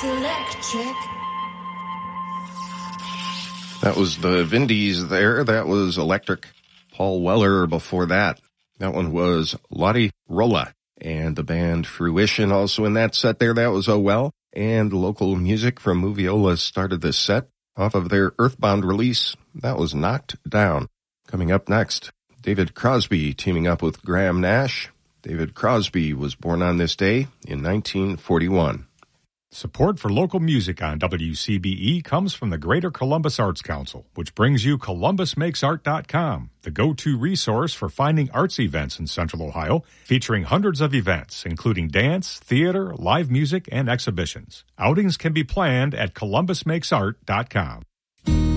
electric. That was the Vindies there. That was Electric. Paul Weller before that. That one was Lottie Rolla. And the band Fruition also in that set there. That was Oh Well. And local music from Moviola started this set off of their Earthbound release. That was Knocked Down. Coming up next, David Crosby teaming up with Graham Nash. David Crosby was born on this day in 1941. Support for local music on WCBE comes from the Greater Columbus Arts Council, which brings you ColumbusMakesArt.com, the go-to resource for finding arts events in Central Ohio, featuring hundreds of events, including dance, theater, live music, and exhibitions. Outings can be planned at ColumbusMakesArt.com.